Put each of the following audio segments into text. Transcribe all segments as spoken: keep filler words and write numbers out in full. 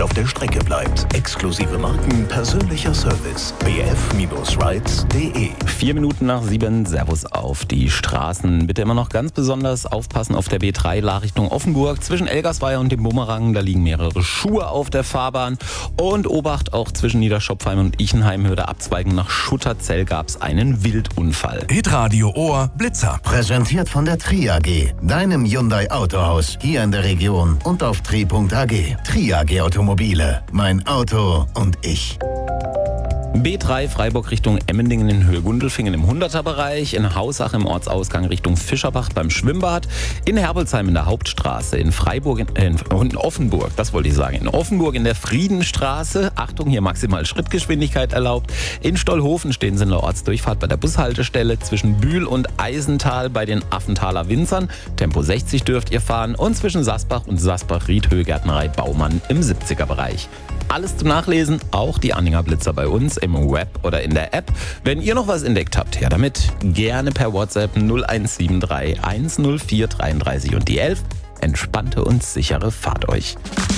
auf der Strecke bleibt. Exklusive Marken, persönlicher Service. b f Rides punkt de. Vier Minuten nach sieben, Servus auf die Straßen. Bitte immer noch ganz besonders aufpassen auf der B drei Richtung Offenburg. Zwischen Elgersweier und dem Bumerang, da liegen mehrere Schuhe auf der Fahrbahn. Und Obacht, auch zwischen Niederschopfheim und Ichenheim, Hürde abzweigen nach Schutterzell, gab es einen Wildunfall. Hitradio Ohr Blitzer. Präsentiert von der Tri A G, deinem Hyundai Autohaus, hier in der Region und auf tri punkt a g. Tri A G Automobile, mein Auto und ich. B drei Freiburg Richtung Emmendingen in Höhe Gundelfingen im hunderter-Bereich, in Hausach im Ortsausgang Richtung Fischerbach beim Schwimmbad, in Herbolzheim in der Hauptstraße, in Freiburg, in, in, in Offenburg, das wollte ich sagen, in Offenburg in der Friedenstraße, Achtung, hier maximal Schrittgeschwindigkeit erlaubt, in Stollhofen stehen Sie in der Ortsdurchfahrt bei der Bushaltestelle, zwischen Bühl und Eisental bei den Affenthaler Winzern, Tempo sechzig dürft ihr fahren, und zwischen Sasbach und Sasbach-Riedhöhe Gärtnerei Baumann im siebziger-Bereich. Alles zum Nachlesen, auch die Anhängerblitzer bei uns im Web oder in der App. Wenn ihr noch was entdeckt habt, ja damit gerne per WhatsApp null eins sieben drei eins null vier dreiunddreißig und die elf. Entspannte und sichere Fahrt euch.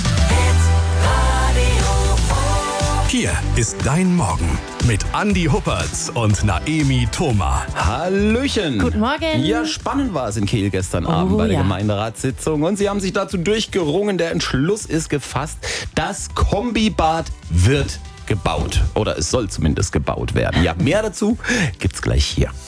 Hier ist dein Morgen mit Andi Huppertz und Naemi Thoma. Hallöchen. Guten Morgen. Ja, spannend war es in Kiel gestern Abend Oh, bei der ja. Gemeinderatssitzung. Und sie haben sich dazu durchgerungen. Der Entschluss ist gefasst. Das Kombibad wird gebaut. Oder es soll zumindest gebaut werden. Ja, mehr dazu gibt's gleich hier.